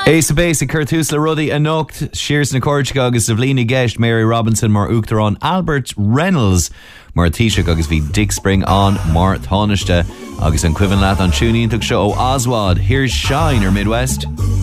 Ace of Base, Curtus Le Ruddy, Anocht, Shears na Corchga, agus Savlina Guest, Mary Robinson, Mar Uachtaráin, Albert Reynolds, Mar Taoiseach, agus bhí Dick Spring on Mar Tánaiste, agus an cuivan leat an túnaí intach seo ó Oswald. Here's Shine or Midwest.